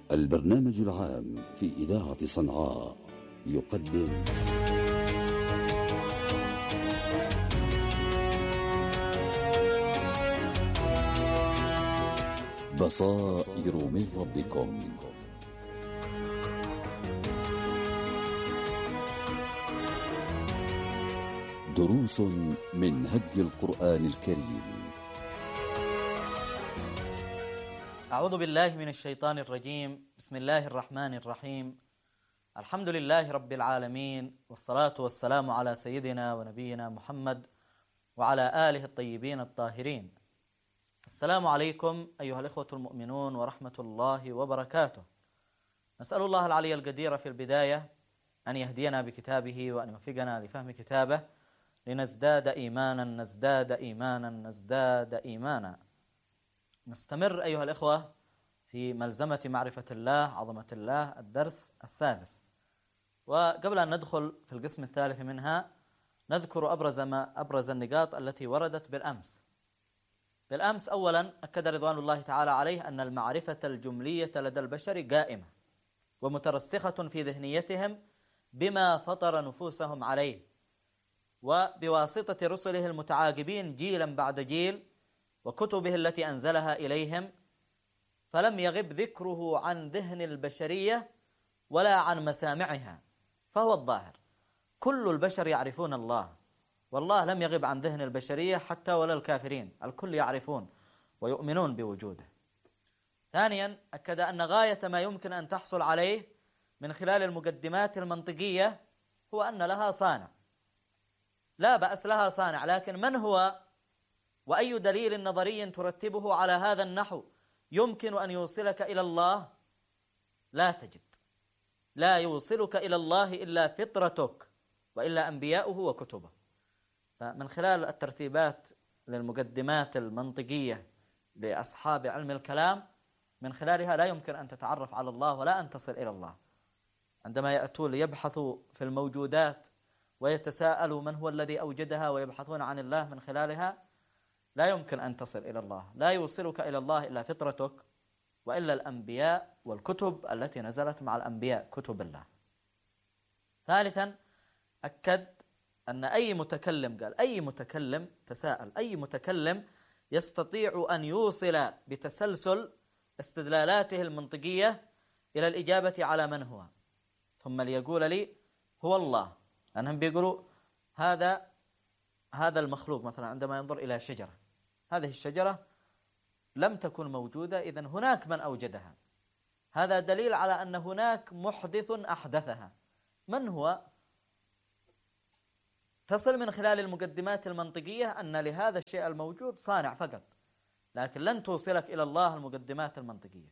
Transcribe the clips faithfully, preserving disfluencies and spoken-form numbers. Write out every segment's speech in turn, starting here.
البرنامج العام في إذاعة صنعاء يقدم بصائر من ربكم. دروس من هدي القرآن الكريم. أعوذ بالله من الشيطان الرجيم. بسم الله الرحمن الرحيم. الحمد لله رب العالمين، والصلاة والسلام على سيدنا ونبينا محمد وعلى آله الطيبين الطاهرين. السلام عليكم أيها الإخوة المؤمنون ورحمة الله وبركاته. نسأل الله العلي القدير في البداية أن يهدينا بكتابه وأن يوفقنا لفهم كتابه لنزداد إيمانا نزداد إيمانا نزداد إيمانا. نستمر أيها الإخوة في ملزمة معرفة الله عظمة الله، الدرس السادس. وقبل أن ندخل في القسم الثالث منها نذكر أبرز ما أبرز النقاط التي وردت بالأمس. بالأمس أولا أكد رضوان الله تعالى عليه أن المعرفة الجملية لدى البشر قائمة ومترسخة في ذهنيتهم بما فطر نفوسهم عليه، وبواسطة رسله المتعاقبين جيلا بعد جيل وكتبه التي أنزلها إليهم، فلم يغب ذكره عن ذهن البشرية ولا عن مسامعها، فهو الظاهر. كل البشر يعرفون الله، والله لم يغب عن ذهن البشرية حتى ولا الكافرين، الكل يعرفون ويؤمنون بوجوده. ثانيا أكد أن غاية ما يمكن أن تحصل عليه من خلال المقدمات المنطقية هو أن لها صانع. لا بأس لها صانع، لكن من هو وأي دليل نظري ترتبه على هذا النحو يمكن أن يوصلك إلى الله؟ لا تجد. لا يوصلك إلى الله إلا فطرتك وإلا أنبياؤه وكتبه. فمن خلال الترتيبات للمقدمات المنطقية لأصحاب علم الكلام، من خلالها لا يمكن أن تتعرف على الله ولا أن تصل إلى الله. عندما يأتون ليبحثوا في الموجودات ويتساءلوا من هو الذي أوجدها ويبحثون عن الله من خلالها، لا يمكن أن تصل إلى الله. لا يوصلك إلى الله إلا فطرتك وإلا الأنبياء والكتب التي نزلت مع الأنبياء، كتب الله. ثالثا أكد أن أي متكلم، قال أي متكلم تساءل، أي متكلم يستطيع أن يوصل بتسلسل استدلالاته المنطقية إلى الإجابة على من هو، ثم ليقول لي هو الله. لأنهم بيقولوا هذا هذا المخلوق مثلا عندما ينظر إلى شجرة، هذه الشجرة لم تكن موجودة، إذن هناك من أوجدها. هذا دليل على أن هناك محدث أحدثها. من هو؟ تصل من خلال المقدمات المنطقية أن لهذا الشيء الموجود صانع فقط، لكن لن توصلك إلى الله المقدمات المنطقية.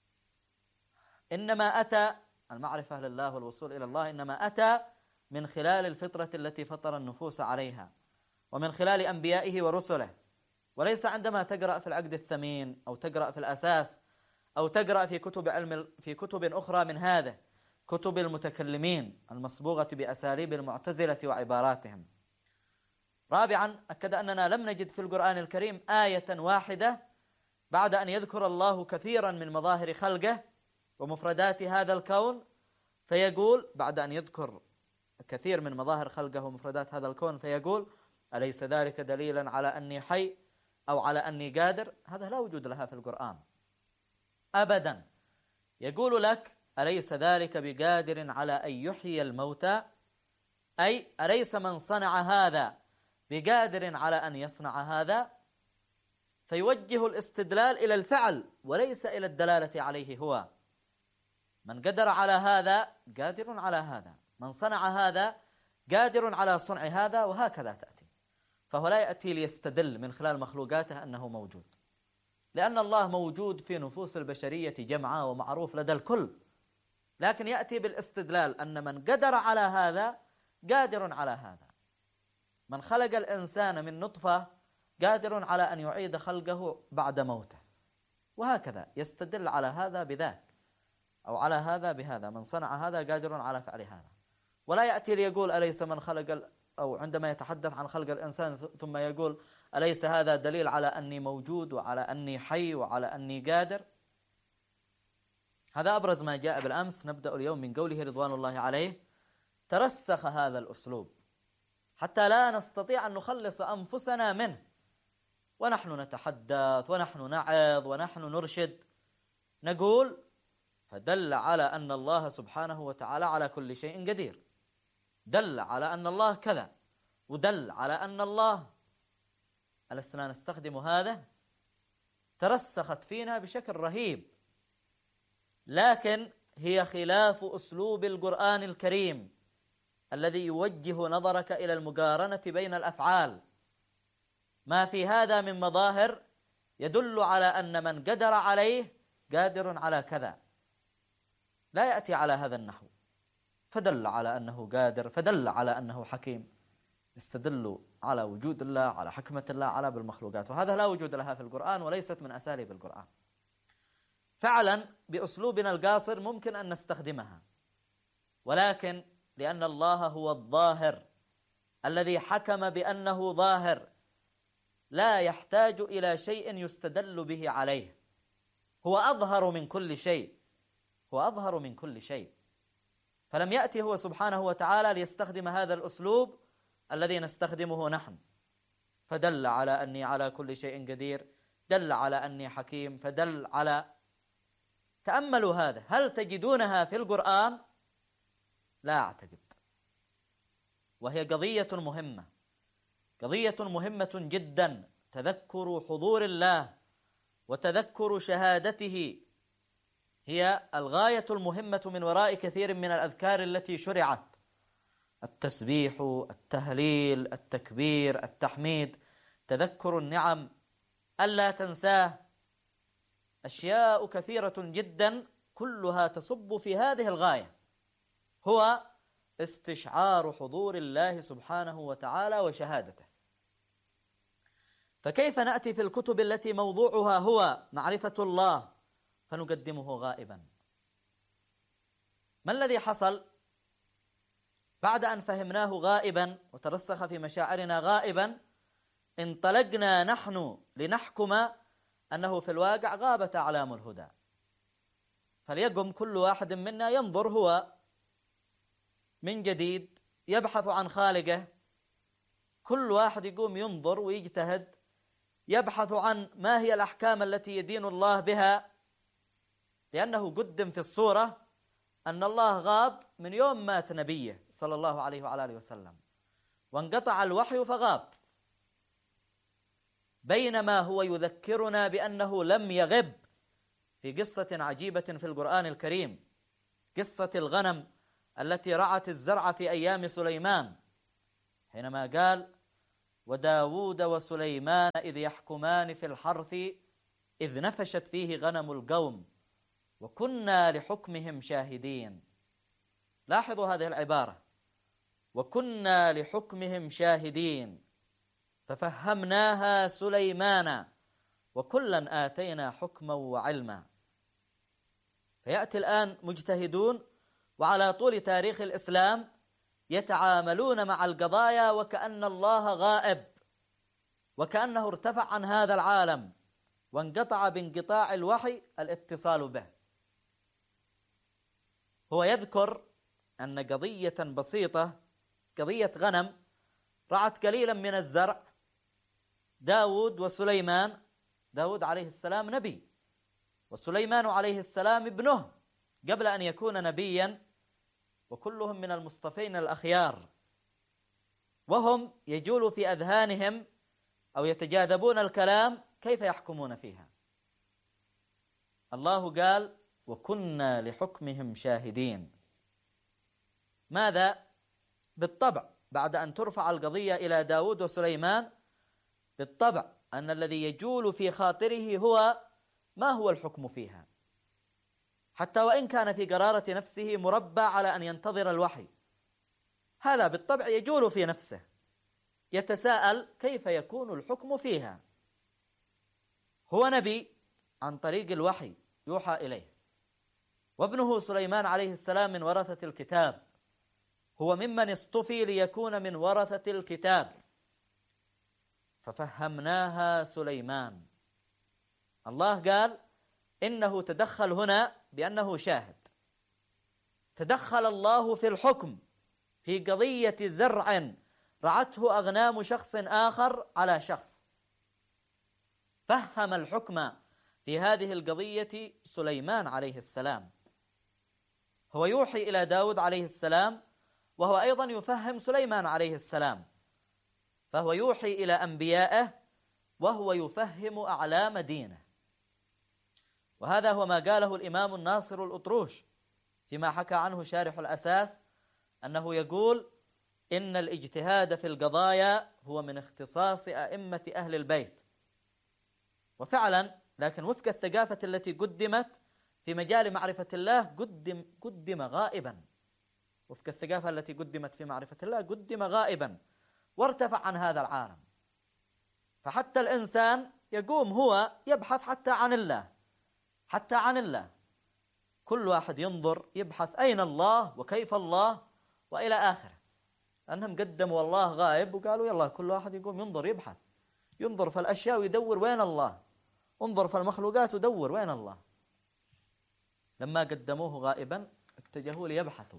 إنما أتى المعرفة لله والوصول إلى الله إنما أتى من خلال الفطرة التي فطر النفوس عليها، ومن خلال أنبيائه ورسله، وليس عندما تقرأ في العقد الثمين أو تقرأ في الأساس أو تقرأ في كتب علم في كتب أخرى من هذا، كتب المتكلمين المصبوغة بأساليب المعتزلة وعباراتهم. رابعا أكد أننا لم نجد في القرآن الكريم آية واحدة بعد أن يذكر الله كثيرا من مظاهر خلقه ومفردات هذا الكون فيقول، بعد أن يذكر كثير من مظاهر خلقه ومفردات هذا الكون فيقول أليس ذلك دليلا على أني حي أو على أني قادر؟ هذا لا وجود لها في القرآن أبدا. يقول لك أليس ذلك بقادر على أن يحيي الموتى، أي أليس من صنع هذا بقادر على أن يصنع هذا؟ فيوجه الاستدلال إلى الفعل وليس إلى الدلالة عليه. هو من قدر على هذا قادر على هذا، من صنع هذا قادر على صنع هذا، وهكذا تأتي. فهو لا يأتي ليستدل من خلال مخلوقاته أنه موجود، لأن الله موجود في نفوس البشرية جمعاء ومعروف لدى الكل، لكن يأتي بالاستدلال أن من قدر على هذا قادر على هذا. من خلق الإنسان من نطفة قادر على أن يعيد خلقه بعد موته، وهكذا يستدل على هذا بذاك أو على هذا بهذا. من صنع هذا قادر على فعل هذا، ولا يأتي ليقول أليس من خلق، أو عندما يتحدث عن خلق الإنسان ثم يقول أليس هذا دليل على أني موجود وعلى أني حي وعلى أني قادر؟ هذا أبرز ما جاء بالأمس. نبدأ اليوم من قوله رضوان الله عليه: ترسخ هذا الأسلوب حتى لا نستطيع أن نخلص أنفسنا منه، ونحن نتحدث ونحن نعظ ونحن نرشد نقول فدل على أن الله سبحانه وتعالى على كل شيء قدير، دل على أن الله كذا، ودل على أن الله، ألسنا نستخدم هذا؟ ترسخت فينا بشكل رهيب، لكن هي خلاف أسلوب القرآن الكريم الذي يوجه نظرك إلى المقارنة بين الأفعال. ما في هذا من مظاهر يدل على أن من قدر عليه قادر على كذا، لا يأتي على هذا النحو فدل على أنه قادر، فدل على أنه حكيم. يستدل على وجود الله، على حكمة الله، على بالمخلوقات، وهذا لا وجود لها في القرآن وليست من أساليب القرآن. فعلا بأسلوبنا القاصر ممكن أن نستخدمها، ولكن لأن الله هو الظاهر الذي حكم بأنه ظاهر لا يحتاج إلى شيء يستدل به عليه، هو أظهر من كل شيء، هو أظهر من كل شيء، فلم يأتي هو سبحانه وتعالى ليستخدم هذا الأسلوب الذي نستخدمه نحن، فدل على أني على كل شيء قدير، دل على أني حكيم، فدل على. تأملوا هذا، هل تجدونها في القرآن؟ لا أعتقد. وهي قضية مهمة، قضية مهمة جدا، تذكر حضور الله وتذكر شهادته هي الغاية المهمة من وراء كثير من الأذكار التي شرعت: التسبيح، التهليل، التكبير، التحميد، تذكر النعم، ألا تنساه. أشياء كثيرة جدا كلها تصب في هذه الغاية، هو استشعار حضور الله سبحانه وتعالى وشهادته. فكيف نأتي في الكتب التي موضوعها هو معرفة الله فنقدمه غائبا؟ ما الذي حصل بعد أن فهمناه غائبا وترسخ في مشاعرنا غائبا؟ انطلقنا نحن لنحكم أنه في الواقع غابت أعلام الهدى، فليقم كل واحد منا ينظر هو من جديد، يبحث عن خالقه، كل واحد يقوم ينظر ويجتهد، يبحث عن ما هي الأحكام التي يدين الله بها، لأنه قدم في الصورة أن الله غاب من يوم مات نبيه صلى الله عليه وعلى آله وسلم، وانقطع الوحي فغاب، بينما هو يذكرنا بأنه لم يغب في قصة عجيبة في القرآن الكريم، قصة الغنم التي رعت الزرع في أيام سليمان، حينما قال: وداود وسليمان إذ يحكمان في الحرث إذ نفشت فيه غنم القوم وكنا لحكمهم شاهدين. لاحظوا هذه العبارة: وكنا لحكمهم شاهدين ففهمناها سليمان وكلا آتينا حكما وعلما. فيأتي الآن مجتهدون وعلى طول تاريخ الإسلام يتعاملون مع القضايا وكأن الله غائب، وكأنه ارتفع عن هذا العالم وانقطع بانقطاع الوحي الاتصال به. هو يذكر أن قضية بسيطة، قضية غنم رعت قليلا من الزرع، داود وسليمان، داود عليه السلام نبي وسليمان عليه السلام ابنه قبل أن يكون نبيا، وكلهم من المصطفين الأخيار، وهم يجول في أذهانهم أو يتجاذبون الكلام كيف يحكمون فيها. الله قال: وكنا لحكمهم شاهدين. ماذا؟ بالطبع بعد أن ترفع القضية إلى داود وسليمان، بالطبع أن الذي يجول في خاطره هو ما هو الحكم فيها، حتى وإن كان في قرارة نفسه مربى على أن ينتظر الوحي، هذا بالطبع يجول في نفسه، يتساءل كيف يكون الحكم فيها. هو نبي عن طريق الوحي يوحى إليه، وابنه سليمان عليه السلام من ورثة الكتاب، هو ممن اصطفي ليكون من ورثة الكتاب. ففهمناها سليمان. الله قال: إنه تدخل هنا بأنه شاهد. تدخل الله في الحكم في قضية زرع رعته أغنام شخص آخر على شخص. فهم الحكم في هذه القضية سليمان عليه السلام، هو يوحي إلى داود عليه السلام، وهو أيضا يفهم سليمان عليه السلام، فهو يوحي إلى أنبيائه وهو يفهم أعلام دينه. وهذا هو ما قاله الإمام الناصر الأطروش فيما حكى عنه شارح الأساس، أنه يقول إن الاجتهاد في القضايا هو من اختصاص أئمة أهل البيت. وفعلا، لكن وفق الثقافة التي قدمت في مجال معرفة الله قدم, قدم غائبا، وفق الثقافة التي قدمت في معرفة الله قدم غائبا وارتفع عن هذا العالم. فحتى الإنسان يقوم هو يبحث حتى عن الله، حتى عن الله. كل واحد ينظر يبحث أين الله وكيف الله وإلى آخره، أنهم قدموا الله غائب وقالوا يلا كل واحد يقوم ينظر يبحث، ينظر في الأشياء ويدور وين الله، انظر في المخلوقات ودور وين الله. لما قدموه غائبا اتجهوا ليبحثوا.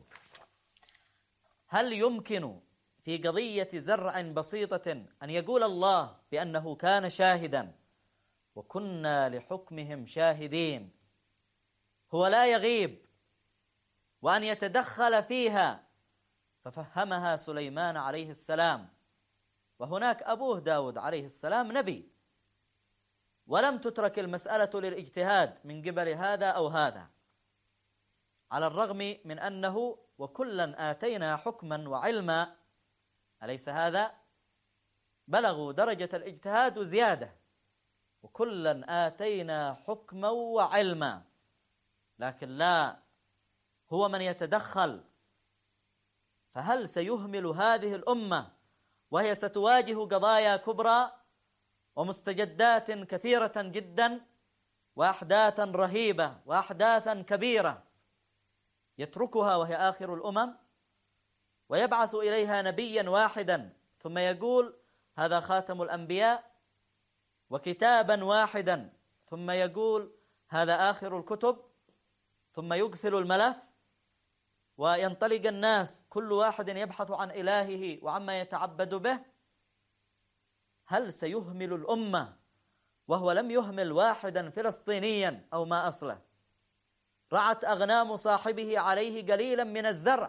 هل يمكن في قضية زرع بسيطة أن يقول الله بأنه كان شاهدا وكنا لحكمهم شاهدين، هو لا يغيب، وأن يتدخل فيها؟ ففهمها سليمان عليه السلام، وهناك أبوه داود عليه السلام نبي، ولم تترك المسألة للاجتهاد من قبل هذا أو هذا، على الرغم من أنه وكلا آتينا حكما وعلما، أليس هذا؟ بلغوا درجة الاجتهاد زيادة، وكلا آتينا حكما وعلما، لكن لا، هو من يتدخل. فهل سيهمل هذه الأمة وهي ستواجه قضايا كبرى ومستجدات كثيرة جدا وأحداثا رهيبة وأحداثا كبيرة، يتركها وهي آخر الأمم ويبعث إليها نبيا واحدا ثم يقول هذا خاتم الأنبياء، وكتابا واحدا ثم يقول هذا آخر الكتب، ثم يقفل الملف وينطلق الناس كل واحد يبحث عن إلهه وعما يتعبد به؟ هل سيهمل الأمة وهو لم يهمل واحدا فلسطينيا أو ما أصله؟ رعت أغنام صاحبه عليه قليلا من الزرع،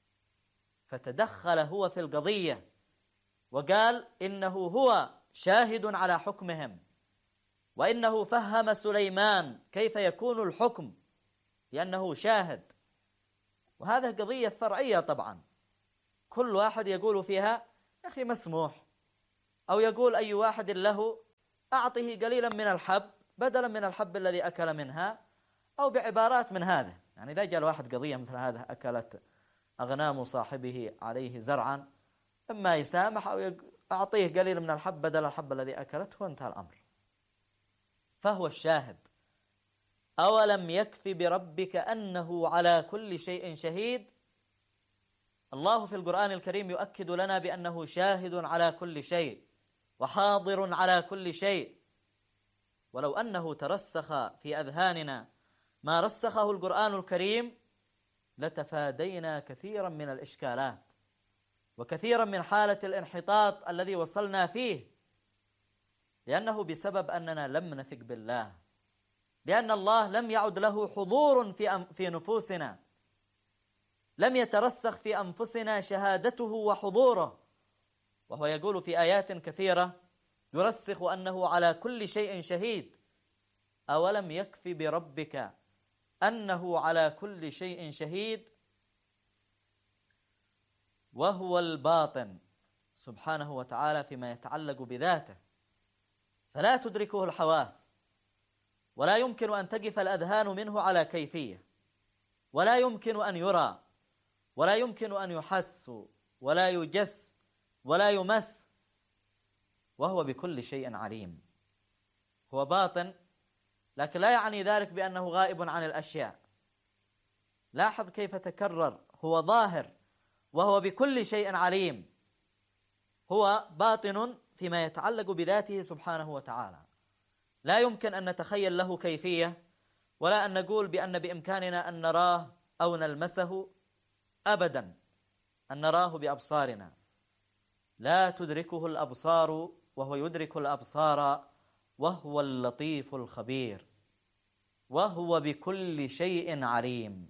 فتدخل هو في القضية وقال إنه هو شاهد على حكمهم، وإنه فهم سليمان كيف يكون الحكم لأنه شاهد. وهذا قضية فرعية طبعا، كل واحد يقول فيها يا أخي مسموح، أو يقول أي واحد له أعطه قليلا من الحب بدلا من الحب الذي أكل منها، أو بعبارات من هذا. يعني إذا جاء الواحد قضية مثل هذا أكلت أغنام صاحبه عليه زرعا، إما يسامح أو أعطيه قليل من الحب بدل الحب الذي أكلته وانتهى الأمر. فهو الشاهد. أولم يكف بربك أنه على كل شيء شهيد؟ الله في القرآن الكريم يؤكد لنا بأنه شاهد على كل شيء وحاضر على كل شيء. ولو أنه ترسخ في أذهاننا ما رسخه القرآن الكريم لتفادينا كثيرا من الإشكالات وكثيرا من حالة الانحطاط الذي وصلنا فيه، لأنه بسبب أننا لم نثق بالله، لأن الله لم يعد له حضور في في نفوسنا، لم يترسخ في أنفسنا شهادته وحضوره. وهو يقول في آيات كثيرة يرسخ أنه على كل شيء شهيد. أولم يكف بربك أنه على كل شيء شهيد؟ وهو الباطن سبحانه وتعالى فيما يتعلق بذاته، فلا تدركه الحواس، ولا يمكن أن تقف الأذهان منه على كيفية، ولا يمكن أن يرى، ولا يمكن أن يحس، ولا يجس، ولا يمس، وهو بكل شيء عليم. هو باطن، لكن لا يعني ذلك بأنه غائب عن الأشياء. لاحظ كيف تكرر، هو ظاهر وهو بكل شيء عليم. هو باطن فيما يتعلق بذاته سبحانه وتعالى، لا يمكن أن نتخيل له كيفية، ولا أن نقول بأن بإمكاننا أن نراه أو نلمسه، أبدا، أن نراه بأبصارنا. لا تدركه الأبصار وهو يدرك الأبصار، وهو اللطيف الخبير، وهو بكل شيء عليم.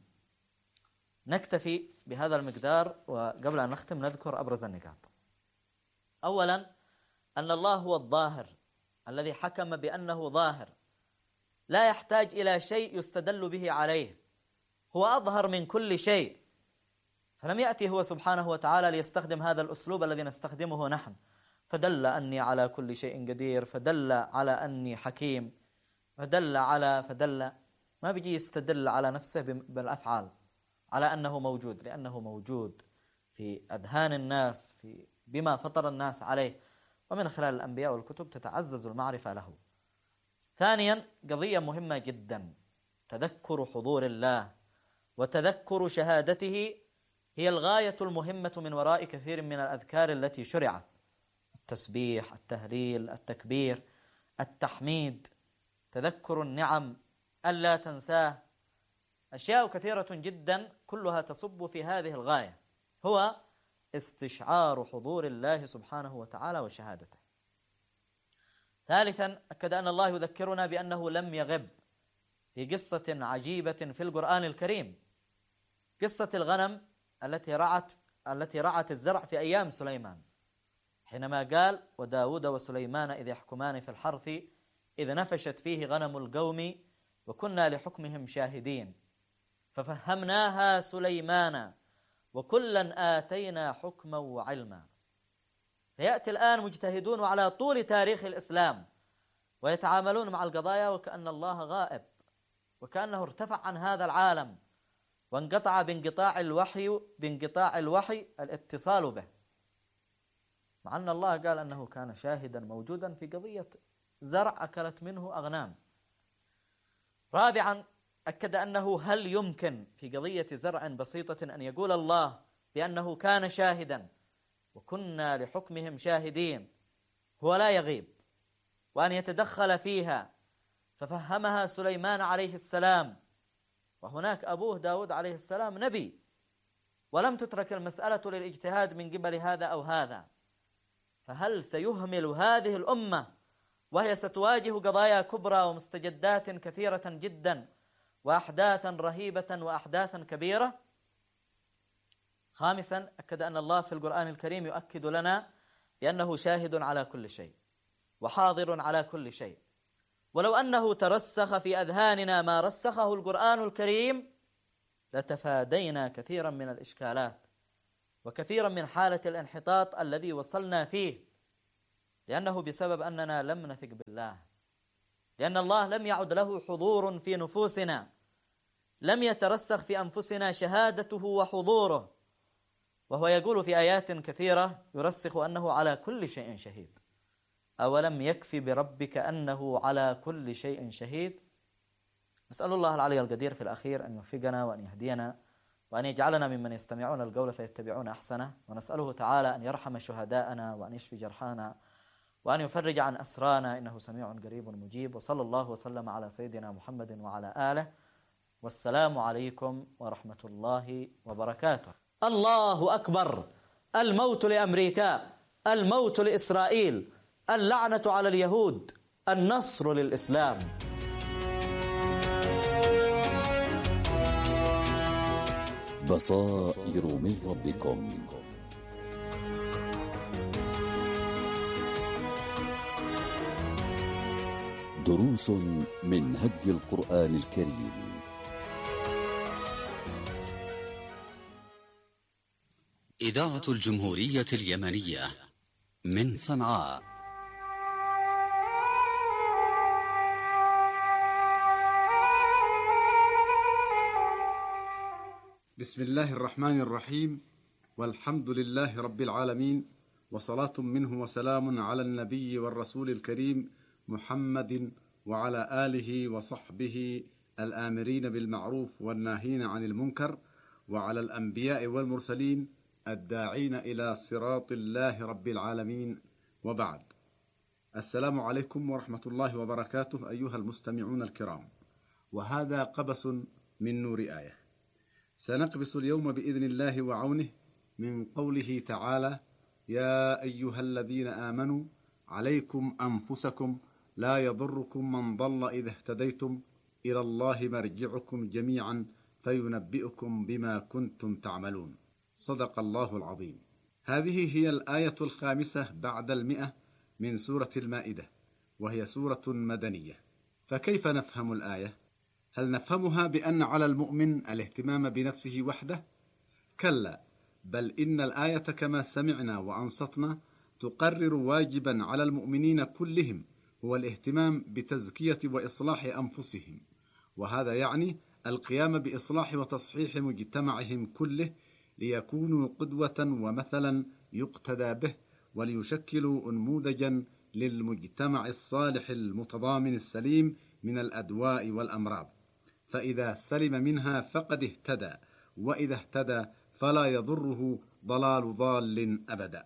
نكتفي بهذا المقدار، وقبل أن نختم نذكر أبرز النقاط. أولا، أن الله هو الظاهر الذي حكم بأنه ظاهر، لا يحتاج إلى شيء يستدل به عليه، هو أظهر من كل شيء. فلم يأتي هو سبحانه وتعالى ليستخدم هذا الأسلوب الذي نستخدمه نحن، فدل أني على كل شيء قدير، فدل على أني حكيم، فدل على فدل ما بيجي يستدل على نفسه بالأفعال على أنه موجود، لأنه موجود في أذهان الناس، في بما فطر الناس عليه، ومن خلال الأنبياء والكتب تتعزز المعرفة له. ثانيا، قضية مهمة جدا، تذكر حضور الله وتذكر شهادته هي الغاية المهمة من وراء كثير من الأذكار التي شرعت: التسبيح، التهليل، التكبير، التحميد، تذكر النعم، ألا تنساه. أشياء كثيرة جدا كلها تصب في هذه الغاية، هو استشعار حضور الله سبحانه وتعالى وشهادته. ثالثا، أكد أن الله يذكرنا بأنه لم يغب في قصة عجيبة في القرآن الكريم، قصة الغنم التي رعت التي رعت الزرع في أيام سليمان، حينما قال: وداود وسليمان إذ يحكمان في الحرث إذ نفشت فيه غنم القوم وكنا لحكمهم شاهدين ففهمناها سليمان وكلا آتينا حكما وعلما. فيأتي الآن مجتهدون على طول تاريخ الإسلام ويتعاملون مع القضايا وكأن الله غائب، وكأنه ارتفع عن هذا العالم وانقطع بانقطاع الوحي بانقطاع الوحي الاتصال به، مع أن الله قال أنه كان شاهدا موجودا في قضية زرع أكلت منه أغنام. رابعا، أكد أنه هل يمكن في قضية زرع بسيطة أن يقول الله بأنه كان شاهدا وكنا لحكمهم شاهدين، هو لا يغيب، وأن يتدخل فيها ففهمها سليمان عليه السلام، وهناك أبوه داود عليه السلام نبي، ولم تترك المسألة للاجتهاد من قبل هذا أو هذا. فهل سيهمل هذه الأمة وهي ستواجه قضايا كبرى ومستجدات كثيرة جدا وأحداثا رهيبة وأحداثا كبيرة؟ خامسا، أكد أن الله في القرآن الكريم يؤكد لنا بأنه شاهد على كل شيء وحاضر على كل شيء، ولو أنه ترسخ في أذهاننا ما رسخه القرآن الكريم لتفادينا كثيرا من الإشكالات وكثيرا من حالة الانحطاط الذي وصلنا فيه، لأنه بسبب أننا لم نثق بالله، لأن الله لم يعد له حضور في نفوسنا، لم يترسخ في أنفسنا شهادته وحضوره، وهو يقول في آيات كثيرة يرسخ أنه على كل شيء شهيد. أولم يكف بربك أنه على كل شيء شهيد؟ نسأل الله العلي القدير في الأخير أن يوفقنا وأن يهدينا وأن يجعلنا ممن يستمعون القول فيتبعون أحسنه، ونسأله تعالى أن يرحم شهداءنا وأن يشفي جرحانا وأن يفرج عن أسرانا، إنه سميع قريب مجيب. وصلى الله وسلم على سيدنا محمد وعلى آله، والسلام عليكم ورحمة الله وبركاته. الله أكبر. الموت لأمريكا، الموت لإسرائيل، اللعنة على اليهود، النصر للإسلام. بصائر من ربكم. دروس من هدي القرآن الكريم. إذاعة الجمهورية اليمنية من صنعاء. بسم الله الرحمن الرحيم، والحمد لله رب العالمين، وصلاة منه وسلام على النبي والرسول الكريم محمد وعلى آله وصحبه الآمرين بالمعروف والناهين عن المنكر، وعلى الأنبياء والمرسلين الداعين إلى صراط الله رب العالمين، وبعد. السلام عليكم ورحمة الله وبركاته أيها المستمعون الكرام، وهذا قبس من نور آية. سنقبس اليوم بإذن الله وعونه من قوله تعالى: يا أيها الذين آمنوا عليكم أنفسكم لا يضركم من ضل إذا اهتديتم إلى الله مرجعكم جميعا فينبئكم بما كنتم تعملون. صدق الله العظيم. هذه هي الآية الخامسة بعد المئة من سورة المائدة، وهي سورة مدنية. فكيف نفهم الآية؟ هل نفهمها بأن على المؤمن الاهتمام بنفسه وحده؟ كلا، بل إن الآية كما سمعنا وأنصتنا تقرر واجبا على المؤمنين كلهم، هو الاهتمام بتزكية وإصلاح أنفسهم، وهذا يعني القيام بإصلاح وتصحيح مجتمعهم كله، ليكونوا قدوة ومثلا يقتدى به، وليشكلوا أنموذجا للمجتمع الصالح المتضامن السليم من الأدواء والأمراض. فإذا سلم منها فقد اهتدى، وإذا اهتدى فلا يضره ضلال ضال أبدا.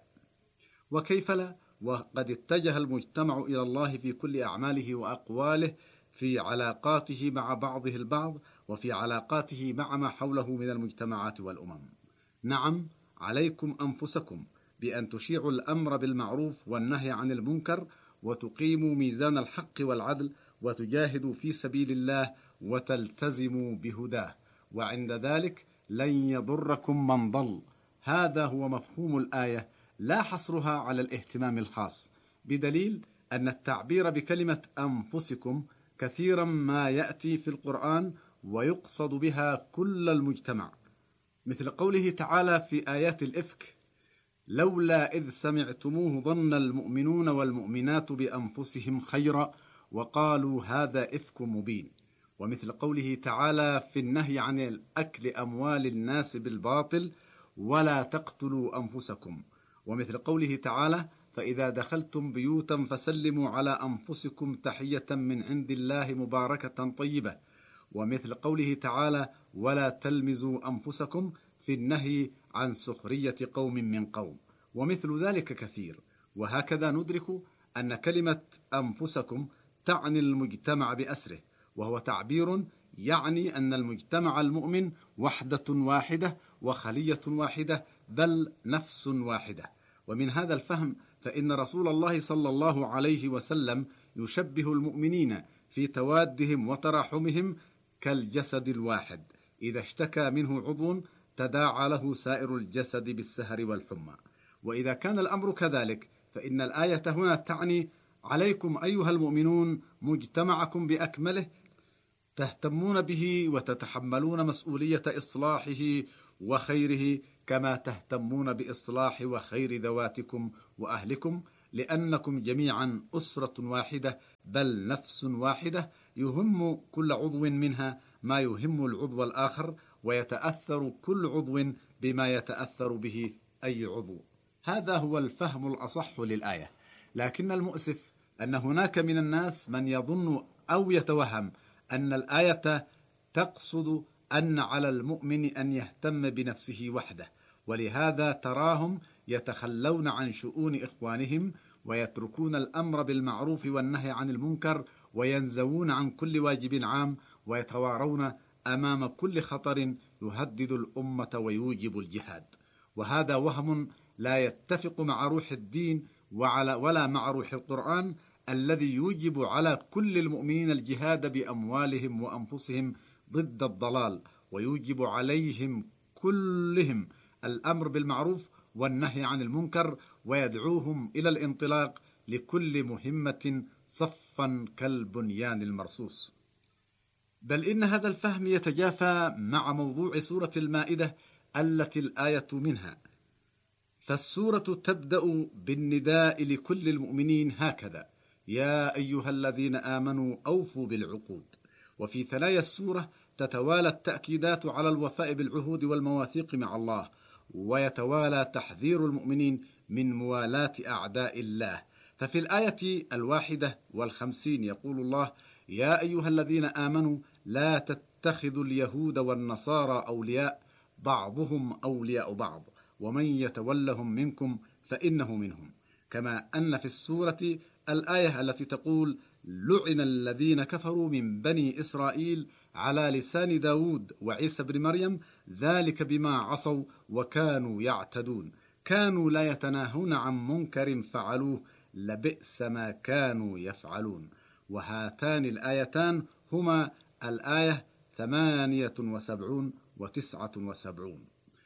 وكيف لا؟ وقد اتجه المجتمع إلى الله في كل أعماله وأقواله، في علاقاته مع بعضه البعض، وفي علاقاته مع ما حوله من المجتمعات والأمم. نعم، عليكم أنفسكم بأن تشيعوا الأمر بالمعروف والنهي عن المنكر، وتقيموا ميزان الحق والعدل، وتجاهدوا في سبيل الله، وتلتزموا بهداه، وعند ذلك لن يضركم من ضل. هذا هو مفهوم الآية، لا حصرها على الاهتمام الخاص، بدليل أن التعبير بكلمة أنفسكم كثيرا ما يأتي في القرآن ويقصد بها كل المجتمع، مثل قوله تعالى في آيات الإفك: لولا إذ سمعتموه ظن المؤمنون والمؤمنات بأنفسهم خيرا وقالوا هذا إفك مبين. ومثل قوله تعالى في النهي عن الأكل أموال الناس بالباطل: ولا تقتلوا أنفسكم. ومثل قوله تعالى: فإذا دخلتم بيوتا فسلموا على أنفسكم تحية من عند الله مباركة طيبة. ومثل قوله تعالى: ولا تلمزوا أنفسكم، في النهي عن سخرية قوم من قوم. ومثل ذلك كثير. وهكذا ندرك أن كلمة أنفسكم تعني المجتمع بأسره، وهو تعبير يعني أن المجتمع المؤمن وحدة واحدة وخلية واحدة، بل نفس واحدة. ومن هذا الفهم فإن رسول الله صلى الله عليه وسلم يشبه المؤمنين في توادهم وتراحمهم كالجسد الواحد، إذا اشتكى منه عضو تداعى له سائر الجسد بالسهر والحمى. وإذا كان الأمر كذلك فإن الآية هنا تعني عليكم أيها المؤمنون مجتمعكم بأكمله، تهتمون به وتتحملون مسؤولية إصلاحه وخيره، كما تهتمون بإصلاح وخير ذواتكم وأهلكم، لأنكم جميعا أسرة واحدة، بل نفس واحدة، يهم كل عضو منها ما يهم العضو الآخر، ويتأثر كل عضو بما يتأثر به أي عضو. هذا هو الفهم الأصح للآية. لكن المؤسف أن هناك من الناس من يظن أو يتوهم أن الآية تقصد أن على المؤمن أن يهتم بنفسه وحده، ولهذا تراهم يتخلون عن شؤون إخوانهم، ويتركون الأمر بالمعروف والنهي عن المنكر، وينزوون عن كل واجب عام، ويتوارون أمام كل خطر يهدد الأمة ويوجب الجهاد. وهذا وهم لا يتفق مع روح الدين ولا مع روح القرآن، الذي يوجب على كل المؤمنين الجهاد بأموالهم وأنفسهم ضد الضلال، ويوجب عليهم كلهم الأمر بالمعروف والنهي عن المنكر، ويدعوهم إلى الانطلاق لكل مهمة صفا كالبنيان المرصوص. بل إن هذا الفهم يتجافى مع موضوع سورة المائدة التي الآية منها. فالسورة تبدأ بالنداء لكل المؤمنين هكذا: يا أيها الذين آمنوا أوفوا بالعقود. وفي ثنايا السورة تتوالى التأكيدات على الوفاء بالعهود والمواثيق مع الله، ويتوالى تحذير المؤمنين من موالاة أعداء الله. ففي الآية الواحدة والخمسين يقول الله: يا أيها الذين آمنوا لا تتخذوا اليهود والنصارى أولياء، بعضهم أولياء بعض، ومن يتولهم منكم فإنه منهم. كما أن في السورة الآية التي تقول: لعن الذين كفروا من بني إسرائيل على لسان داود وعيسى بن مريم ذلك بما عصوا وكانوا يعتدون كانوا لا يتناهون عن منكر فعلوه لبئس ما كانوا يفعلون. وهاتان الآيتان هما الآية ثمانية وسبعون وتسعة وسبعون.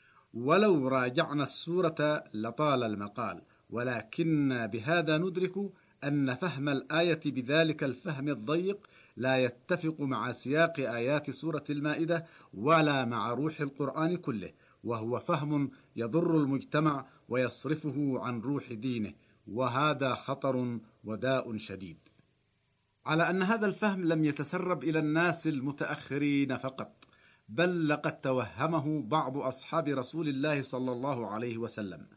ولو راجعنا السورة لطال المقال، ولكن بهذا ندرك أن فهم الآية بذلك الفهم الضيق لا يتفق مع سياق آيات سورة المائدة ولا مع روح القرآن كله، وهو فهم يضر المجتمع ويصرفه عن روح دينه، وهذا خطر وداء شديد. على أن هذا الفهم لم يتسرب إلى الناس المتأخرين فقط، بل لقد توهمه بعض أصحاب رسول الله صلى الله عليه وسلم،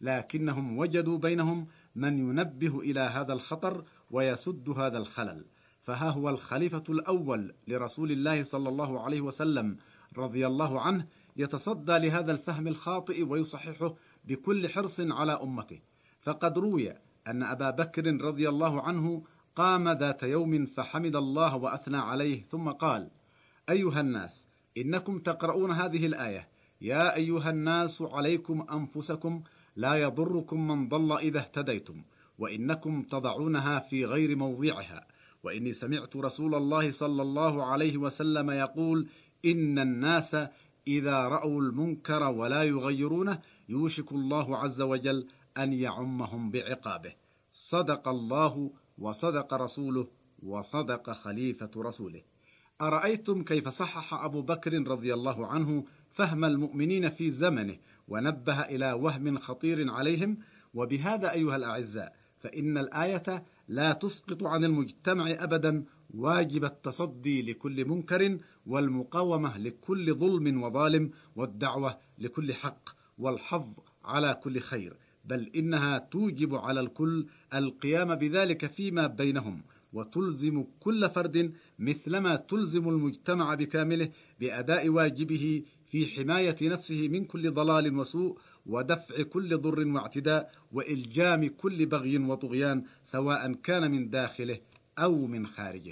لكنهم وجدوا بينهم من ينبه إلى هذا الخطر ويسد هذا الخلل. فها هو الخليفة الأول لرسول الله صلى الله عليه وسلم رضي الله عنه يتصدى لهذا الفهم الخاطئ ويصححه بكل حرص على أمته. فقد روي أن أبا بكر رضي الله عنه قام ذات يوم فحمد الله وأثنى عليه ثم قال: أيها الناس، إنكم تقرؤون هذه الآية: يا أيها الناس عليكم أنفسكم لا يضركم من ضل إذا اهتديتم، وإنكم تضعونها في غير موضعها، وإني سمعت رسول الله صلى الله عليه وسلم يقول: إن الناس إذا رأوا المنكر ولا يغيرونه يوشك الله عز وجل أن يعمهم بعقابه. صدق الله وصدق رسوله وصدق خليفة رسوله. أرأيتم كيف صحح أبو بكر رضي الله عنه فهم المؤمنين في زمنه ونبه إلى وهم خطير عليهم؟ وبهذا أيها الأعزاء فإن الآية لا تسقط عن المجتمع أبدا واجب التصدي لكل منكر والمقاومة لكل ظلم وظالم والدعوة لكل حق والحظ على كل خير، بل إنها توجب على الكل القيام بذلك فيما بينهم، وتلزم كل فرد مثلما تلزم المجتمع بكامله بأداء واجبه في حماية نفسه من كل ضلال وسوء ودفع كل ضر واعتداء وإلجام كل بغي وطغيان، سواء كان من داخله أو من خارجه.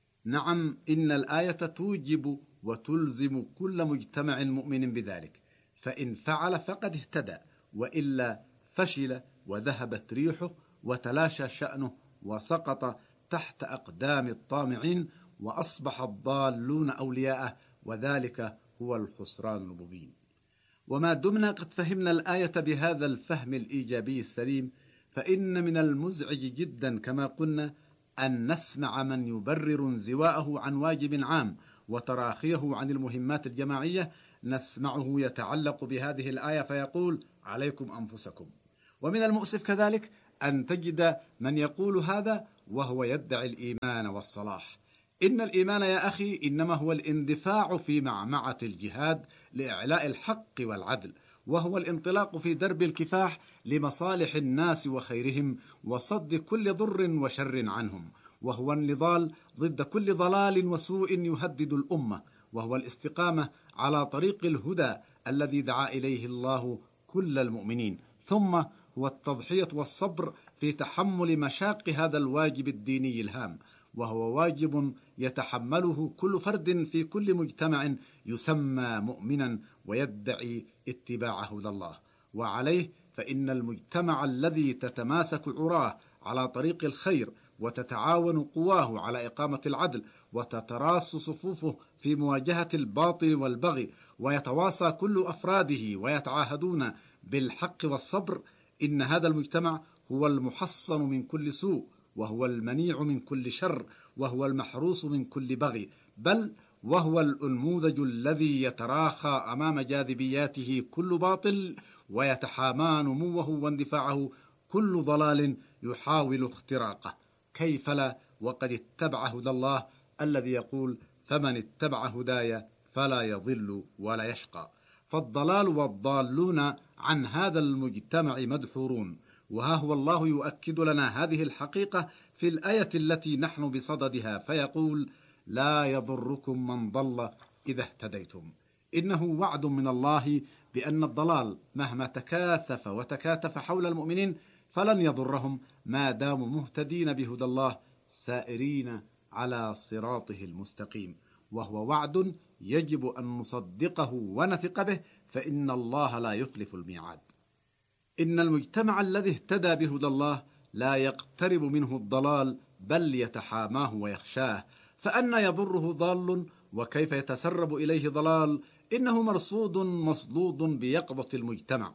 نعم، إن الآية توجب وتلزم كل مجتمع مؤمن بذلك، فإن فعل فقد اهتدى، وإلا فشل وذهبت ريحه وتلاشى شأنه وسقط تحت أقدام الطامعين وأصبح الضالون أولياءه، وذلك هو الخسران المبين. وما دمنا قد فهمنا الآية بهذا الفهم الإيجابي السليم، فإن من المزعج جدا كما قلنا أن نسمع من يبرر انزواءه عن واجب عام وتراخيه عن المهمات الجماعية، نسمعه يتعلق بهذه الآية فيقول: عليكم أنفسكم. ومن المؤسف كذلك أن تجد من يقول هذا وهو يدعي الإيمان والصلاح. إن الإيمان يا أخي إنما هو الاندفاع في معمعة الجهاد لإعلاء الحق والعدل، وهو الانطلاق في درب الكفاح لمصالح الناس وخيرهم وصد كل ضر وشر عنهم، وهو النضال ضد كل ضلال وسوء يهدد الأمة، وهو الاستقامة على طريق الهدى الذي دعا إليه الله كل المؤمنين، ثم هو التضحية والصبر في تحمل مشاق هذا الواجب الديني الهام، وهو واجب يتحمله كل فرد في كل مجتمع يسمى مؤمنا ويدعي اتباع هدى الله. وعليه فإن المجتمع الذي تتماسك عراه على طريق الخير وتتعاون قواه على إقامة العدل وتتراص صفوفه في مواجهة الباطل والبغي ويتواصى كل أفراده ويتعاهدون بالحق والصبر، إن هذا المجتمع هو المحصن من كل سوء، وهو المنيع من كل شر، وهو المحروس من كل بغي، بل وهو الأنموذج الذي يتراخى أمام جاذبياته كل باطل ويتحامى نموه واندفاعه كل ضلال يحاول اختراقه. كيف لا وقد اتبع هدى الله الذي يقول: فمن اتبع هداي فلا يضل ولا يشقى. فالضلال والضالون عن هذا المجتمع مدحورون، وها هو الله يؤكد لنا هذه الحقيقة في الآية التي نحن بصددها، فيقول: لا يضركم من ضل إذا اهتديتم. إنه وعد من الله بأن الضلال مهما تكاثف وتكاتف حول المؤمنين فلن يضرهم ما داموا مهتدين بهدى الله سائرين على صراطه المستقيم، وهو وعد يجب أن نصدقه ونثق به، فإن الله لا يخلف الميعاد. إن المجتمع الذي اهتدى بهدى الله لا يقترب منه الضلال، بل يتحاماه ويخشاه، فأنى يضره ضال وكيف يتسرب إليه ضلال؟ إنه مرصود مصدود بيقظة المجتمع،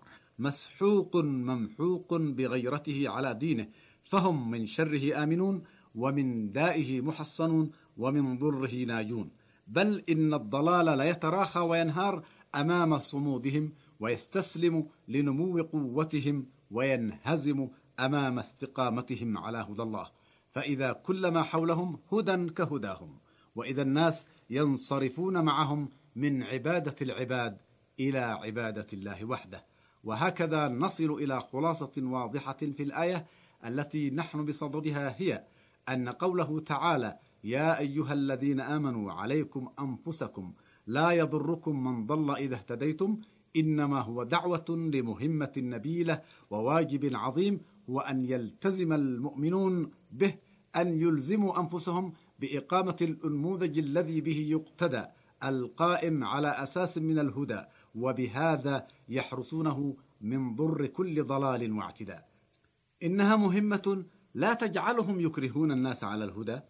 مسحوق ممحوق بغيرته على دينه، فهم من شره آمنون، ومن دائه محصنون، ومن ضره ناجون. بل إن الضلال لا يتراخى وينهار أمام صمودهم، ويستسلم لنمو قوتهم، وينهزم أمام استقامتهم على هدى الله. فإذا كل ما حولهم هدى كهداهم، وإذا الناس ينصرفون معهم من عبادة العباد إلى عبادة الله وحده. وهكذا نصل إلى خلاصة واضحة في الآية التي نحن بصددها، هي أن قوله تعالى: يا أيها الذين آمنوا عليكم أنفسكم لا يضركم من ضل إذا اهتديتم، إنما هو دعوة لمهمة نبيلة وواجب عظيم، هو أن يلتزم المؤمنون به، أن يلزموا أنفسهم بإقامة الأنموذج الذي به يقتدى، القائم على أساس من الهدى، وبهذا يحرسونه من ضر كل ضلال واعتداء. إنها مهمة لا تجعلهم يكرهون الناس على الهدى،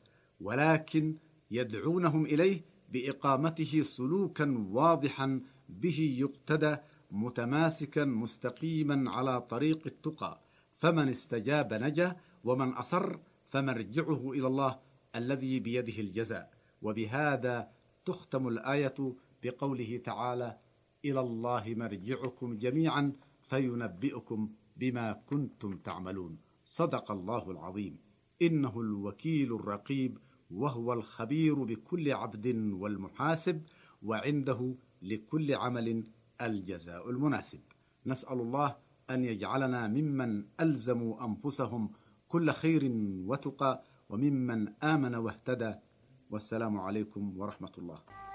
ولكن يدعونهم إليه بإقامته سلوكا واضحا به يقتدى، متماسكا مستقيما على طريق التقى. فمن استجاب نجا، ومن أصر فمرجعه إلى الله الذي بيده الجزاء. وبهذا تختم الآية بقوله تعالى: إلى الله مرجعكم جميعا فينبئكم بما كنتم تعملون. صدق الله العظيم. إنه الوكيل الرقيب، وهو الخبير بكل عبد والمحاسب، وعنده لكل عمل الجزاء المناسب. نسأل الله أن يجعلنا ممن ألزموا أنفسهم كل خير وتقى، وممن آمن واهتدى. والسلام عليكم ورحمة الله.